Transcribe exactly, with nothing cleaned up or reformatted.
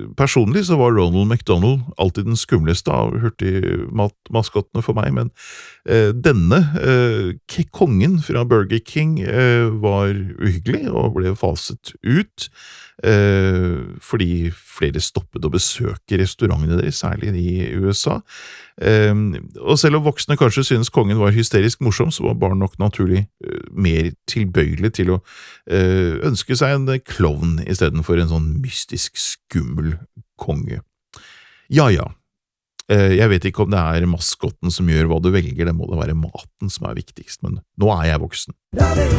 personlig så var Ronald McDonald alltid den skumleste av hurtigmat-maskottene for meg, men eh, denne eh, k- kongen fra Burger King eh, var uhyggelig og ble faset ut, eh, fordi flere stoppet å besøke restaurantene deres, særlig i U S A. Eh, og selv om voksne kanskje synes kongen var hysterisk morsom, så var barn nok naturlig eh, mer tilbøyelig til å eh, ønske seg en klovn i stedet for en sånn mystisk skummel konge. Ja, ja. Eh, jeg vet ikke om det er maskotten som gjør hva du velger, det må da være maten som er viktigst, men nå er jeg voksen.